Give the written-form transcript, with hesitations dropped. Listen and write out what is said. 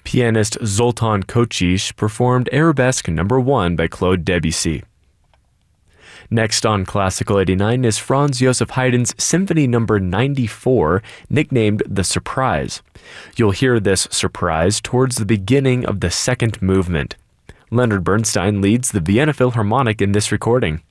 Pianist Zoltan Kocsis performed Arabesque No. 1 by Claude Debussy. Next on Classical 89 is Franz Joseph Haydn's Symphony No. 94, nicknamed The Surprise. You'll hear this surprise towards the beginning of the second movement. Leonard Bernstein leads the Vienna Philharmonic in this recording.